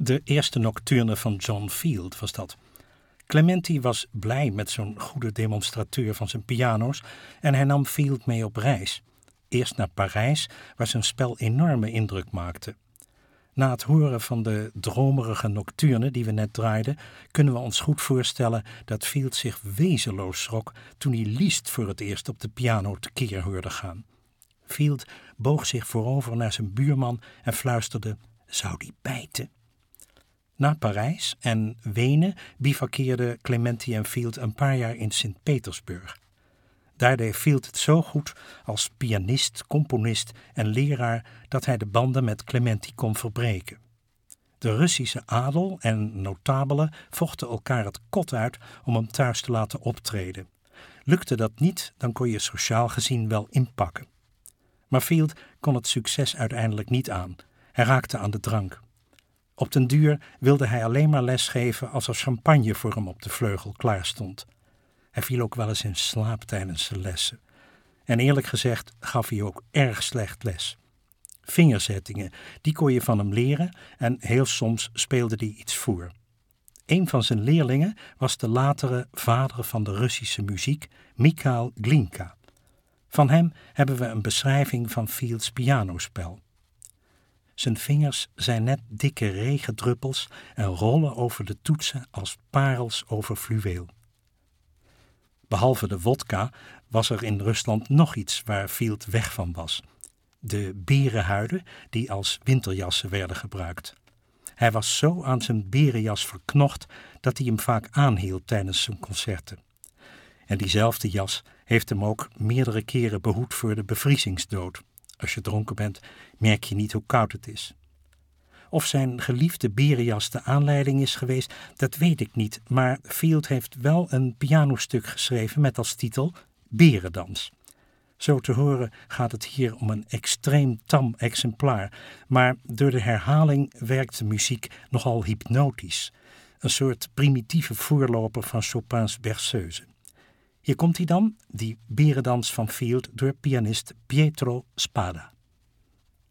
De eerste nocturne van John Field was dat. Clementi was blij met zo'n goede demonstrateur van zijn piano's en hij nam Field mee op reis. Eerst naar Parijs, waar zijn spel enorme indruk maakte. Na het horen van de dromerige nocturne die we net draaiden, kunnen we ons goed voorstellen dat Field zich wezenloos schrok toen hij Liszt voor het eerst op de piano tekeer hoorde gaan. Field boog zich voorover naar zijn buurman en fluisterde: "Zou die bijten?" Na Parijs en Wenen bivakkeerden Clementi en Field een paar jaar in Sint-Petersburg. Daar deed Field het zo goed als pianist, componist en leraar dat hij de banden met Clementi kon verbreken. De Russische adel en notabelen vochten elkaar het kot uit om hem thuis te laten optreden. Lukte dat niet, dan kon je sociaal gezien wel inpakken. Maar Field kon het succes uiteindelijk niet aan. Hij raakte aan de drank. Op den duur wilde hij alleen maar lesgeven als er champagne voor hem op de vleugel klaar stond. Hij viel ook wel eens in slaap tijdens zijn lessen. En eerlijk gezegd gaf hij ook erg slecht les. Vingerzettingen, die kon je van hem leren en heel soms speelde hij iets voor. Een van zijn leerlingen was de latere vader van de Russische muziek, Mikhail Glinka. Van hem hebben we een beschrijving van Fields pianospel. Zijn vingers zijn net dikke regendruppels en rollen over de toetsen als parels over fluweel. Behalve de wodka was er in Rusland nog iets waar Field weg van was. De berenhuiden die als winterjassen werden gebruikt. Hij was zo aan zijn berenjas verknocht dat hij hem vaak aanhield tijdens zijn concerten. En diezelfde jas heeft hem ook meerdere keren behoed voor de bevriezingsdood. Als je dronken bent, merk je niet hoe koud het is. Of zijn geliefde berenjas de aanleiding is geweest, dat weet ik niet. Maar Field heeft wel een pianostuk geschreven met als titel Berendans. Zo te horen gaat het hier om een extreem tam exemplaar. Maar door de herhaling werkt de muziek nogal hypnotisch. Een soort primitieve voorloper van Chopins Berceuse. Hier komt hij dan, die Berendans van Field door pianist Pietro Spada.